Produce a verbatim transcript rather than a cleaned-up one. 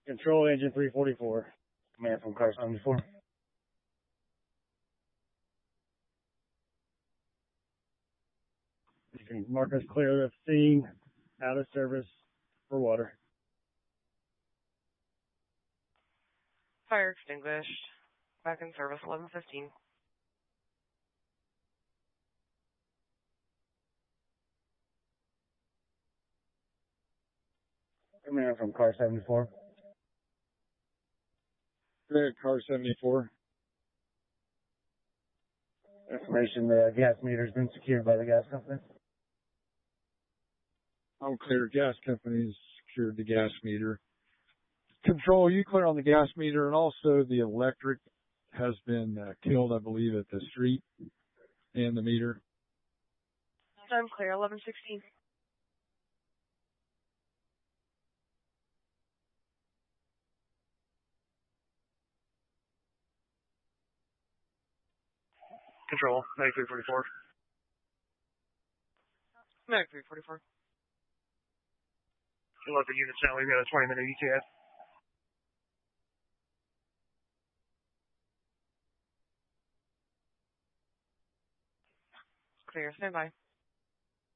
Control engine three forty-four. Command from car seventy-four. You can mark us clear of scene, out of service for water. Fire extinguished. Back in service, eleven fifteen. Command from car seventy-four. Command car seventy-four. Information, the gas meter's been secured by the gas company. I'm clear. Gas company's secured the gas meter. Control, you clear on the gas meter, and also the electric has been uh, killed, I believe, at the street and the meter. I'm clear, eleven sixteen. Control, Mag three forty-four. Mag three forty-four. You let the units know we've got a twenty minute E T S. Clear, stand by.